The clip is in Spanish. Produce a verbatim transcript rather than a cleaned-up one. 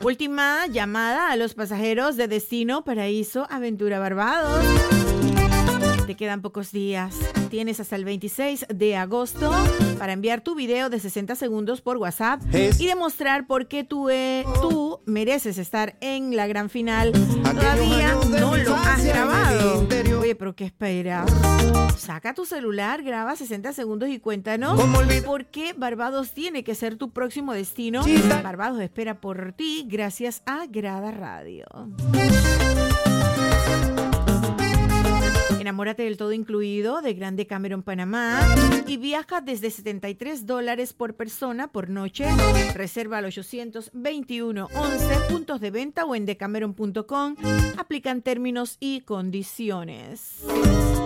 Última llamada a los pasajeros de Destino Paraíso Aventura Barbados. Te quedan pocos días. Tienes hasta el veintiséis de agosto para enviar tu video de sesenta segundos por WhatsApp y demostrar por qué tú, eh, tú mereces estar en la gran final. Todavía no lo has grabado. Oye, pero ¿qué esperas? Saca tu celular, graba sesenta segundos y cuéntanos por qué Barbados tiene que ser tu próximo destino. Barbados espera por ti gracias a Grada Radio. Enamórate del todo incluido de Grande Cameron Panamá y viaja desde setenta y tres dólares por persona por noche. Reserva al ochocientos veintiuno once, puntos de venta o en decameron punto com. Aplican términos y condiciones.